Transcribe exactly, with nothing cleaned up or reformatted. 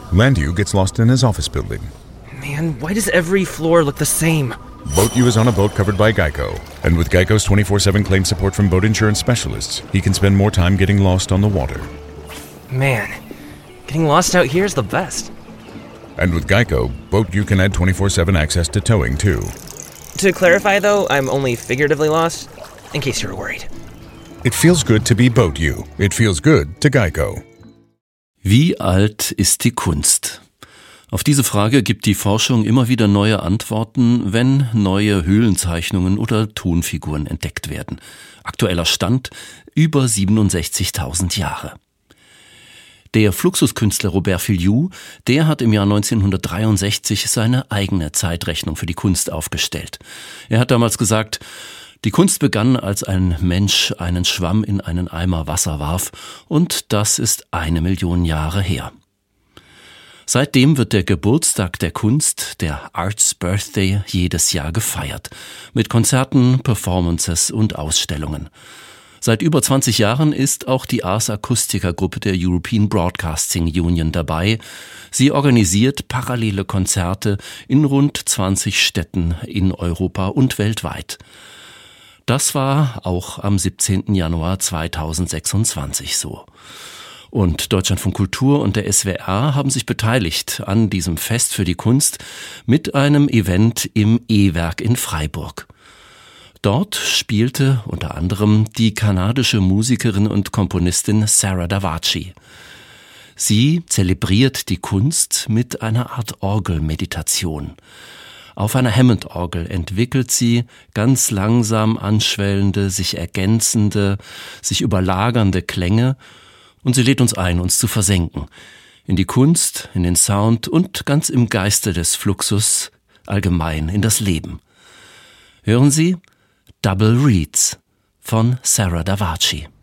Landu gets lost in his office building. Man, why does every floor look the same? Boat U is on a boat covered by Geico. And with Geico's twenty-four seven claim support from boat insurance specialists, he can spend more time getting lost on the water. Man, getting lost out here is the best. And with Geico, Boat U can add twenty-four seven access to towing, too. To clarify, though, I'm only figuratively lost, in case you were worried. It feels good to be Boat U. It feels good to Geico. Wie alt ist die Kunst? Auf diese Frage gibt die Forschung immer wieder neue Antworten, wenn neue Höhlenzeichnungen oder Tonfiguren entdeckt werden. Aktueller Stand: über siebenundsechzigtausend Jahre. Der Fluxuskünstler Robert Filliou, der hat im Jahr neunzehnhundertdreiundsechzig seine eigene Zeitrechnung für die Kunst aufgestellt. Er hat damals gesagt: Die Kunst begann, als ein Mensch einen Schwamm in einen Eimer Wasser warf, und das ist eine Million Jahre her. Seitdem wird der Geburtstag der Kunst, der Arts Birthday, jedes Jahr gefeiert. Mit Konzerten, Performances und Ausstellungen. Seit über zwanzig Jahren ist auch die Ars Acustica Gruppe der European Broadcasting Union dabei. Sie organisiert parallele Konzerte in rund zwanzig Städten in Europa und weltweit. Das war auch am siebzehnten Januar zweitausendsechsundzwanzig so. Und Deutschlandfunk Kultur und der S W R haben sich beteiligt an diesem Fest für die Kunst mit einem Event im E-Werk in Freiburg. Dort spielte unter anderem die kanadische Musikerin und Komponistin Sarah Davachi. Sie zelebriert die Kunst mit einer Art Orgelmeditation. Auf einer Hammond-Orgel entwickelt sie ganz langsam anschwellende, sich ergänzende, sich überlagernde Klänge, und sie lädt uns ein, uns zu versenken in die Kunst, in den Sound und ganz im Geiste des Fluxus allgemein in das Leben. Hören Sie Double Reeds von Sarah Davachi.